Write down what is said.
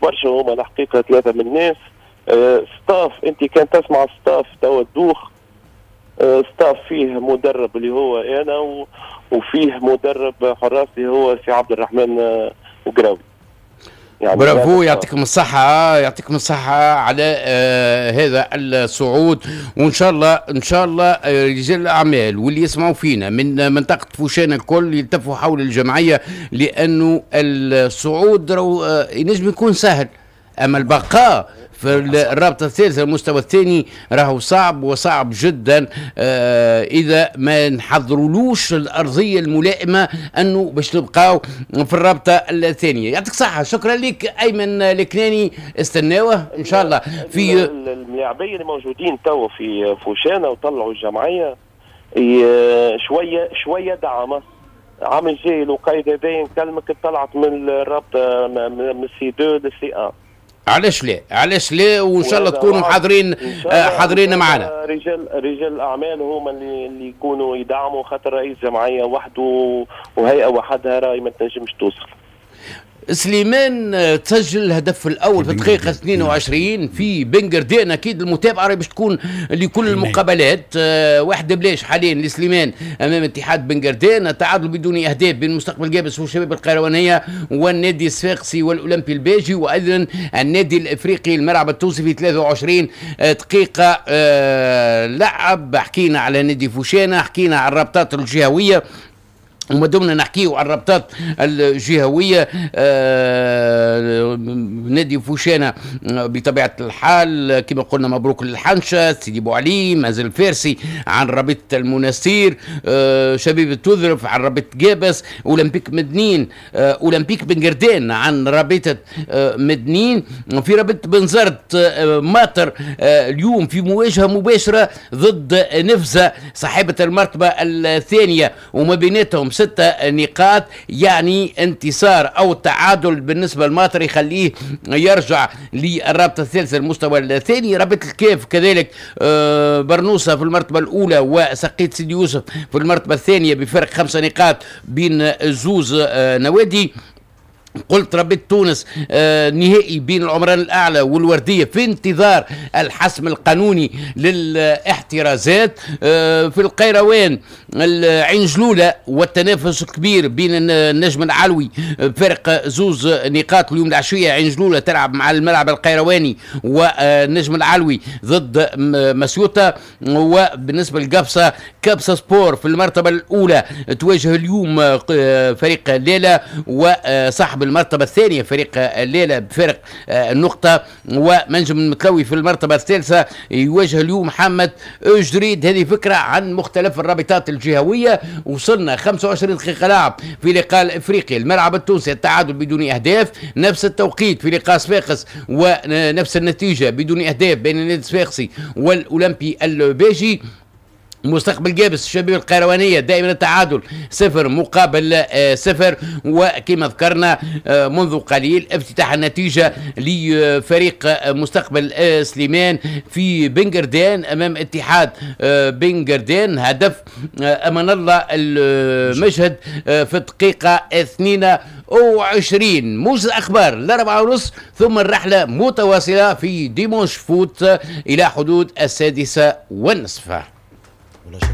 برشا هما الحقيقه 3 من الناس. ستاف انت كان تسمع ستاف توا الدوخ، ستاف فيه مدرب اللي هو انا وفيه مدرب حراس اللي هو سي عبد الرحمن وقراوي. يعني برافو، يعطيكم الصحة، يعطيكم الصحة على هذا الصعود. وإن شاء الله إن شاء الله رجال الأعمال واللي يسمعوا فينا من منطقة فوشان الكل يلتفوا حول الجمعية، لأنه الصعود ينجم يكون سهل، أما البقاء في الرابطة الثالثة المستوى الثاني راهو صعب وصعب جدا إذا ما نحضرولوش الأرضية الملائمة أنه باش نبقاو في الرابطة الثانية. يعطيك صحة، شكرا لك أيمن الكناني، استناوه إن شاء الله. في اللاعبين اللي موجودين توا في فوشانة وطلعوا الجمعية شوية دعمة. عام الجاي الوقايد هذا نكلمك طلعت من الرابطة من السي 2 للسي 1. علاش لا وان شاء الله تكونوا حاضرين معنا. رجال الاعمال هما اللي يكونوا يدعموا، خاطر رئيس جمعيه وحده وهيئه وحدها راهي ما تنجمش توصل. سليمان تسجل الهدف الاول في الدقيقه 22 في بنجردين. اكيد المتابعه راهي باش تكون لكل المقابلات. واحد بلاش حاليا لسليمان امام اتحاد بنجردين. التعادل بدون اهداف بين مستقبل جابس والشباب القيروانيه والنادي الصفاقسي والاولمبي الباجي، وايضا النادي الافريقي الملعب التونسي في 23 دقيقه لعب. حكينا على نادي فوشانه، حكينا على الرابطات الجهويه، وما دمنا نحكيو على الرابطات الجهويه. نادي فوشانه بطبيعه الحال كما قلنا مبروك للحنشه، سيدي بوعلي، مازال الفارسي عن رابطه المنستير، شبيبه تذرف عن رابطه جابس، اولمبيك مدنين، اولمبيك بنجردين عن رابطه مدنين. في رابطه بنزرت ماطر اليوم في مواجهه مباشره ضد نفزه صاحبه المرتبه الثانيه، وما بيناتهم 6 نقاط، يعني انتصار او تعادل بالنسبه للماطر يخليه يرجع للرابطه الثالثه المستوى الثاني. رابطه الكيف كذلك برنوسه في المرتبه الاولى وسقيت سيدي يوسف في المرتبه الثانيه بفرق 5 نقاط بين زوز نوادي. قلت رابطة تونس نهائي بين العمران الأعلى والوردية في انتظار الحسم القانوني للاحترازات. في القيروان العين جلولة والتنافس الكبير بين النجم العلوي فرق زوز نقاط. اليوم العشية عين جلولة تلعب مع الملعب القيرواني والنجم العلوي ضد مسيوطة. وبالنسبة للقبصة كبسة سبور في المرتبة الأولى تواجه اليوم فريق الليلة، وصاحب المرتبة الثانية فريق الليلة بفرق النقطة. ومنجم المتلوي في المرتبة الثالثة يواجه اليوم محمد جدريد. هذه فكرة عن مختلف الرابطات الجهوية. وصلنا 25 دقيقة لعب في لقاء الافريقي الملعب التونسي، التعادل بدون اهداف، نفس التوقيت في لقاء صفاقس ونفس النتيجة بدون اهداف بين النادي الصفاقسي والاولمبي الباجي. مستقبل جابس الشباب القيروانية دائما التعادل 0 مقابل 0. وكما ذكرنا منذ قليل افتتاح النتيجة لفريق مستقبل سليمان في بنجردين أمام اتحاد بنجردين. هدف أمان الله المشهد في الدقيقة 22. موجز أخبار 4:30 ثم الرحلة متواصلة في ديمونش فوت إلى حدود 6:30.